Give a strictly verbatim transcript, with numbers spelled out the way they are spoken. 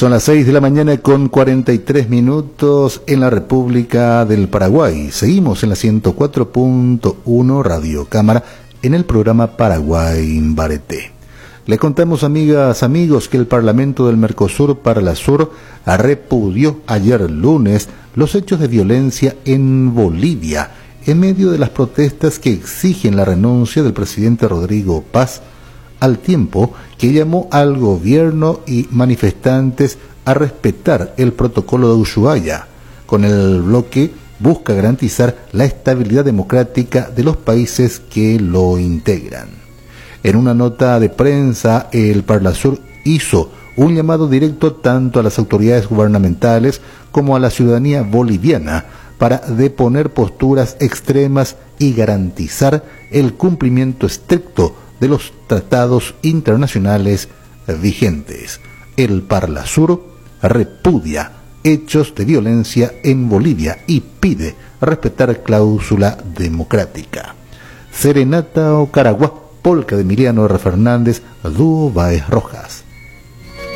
Son las seis de la mañana con cuarenta y tres minutos en la República del Paraguay. Seguimos en la ciento cuatro punto uno Radio Cámara en el programa Paraguay Bareté. Le contamos, amigas, amigos, que el Parlamento del Mercosur Parlasur repudió ayer lunes los hechos de violencia en Bolivia, en medio de las protestas que exigen la renuncia del presidente Rodrigo Paz, al tiempo que llamó al gobierno y manifestantes a respetar el protocolo de Ushuaia. Con el bloque busca garantizar la estabilidad democrática de los países que lo integran. En una nota de prensa, el Parlasur hizo un llamado directo tanto a las autoridades gubernamentales como a la ciudadanía boliviana para deponer posturas extremas y garantizar el cumplimiento estricto de los tratados internacionales vigentes. El Parlasur repudia hechos de violencia en Bolivia y pide respetar cláusula democrática. Serenata o Caraguá, polca de Emiliano R. Fernández, dúo Baez Rojas.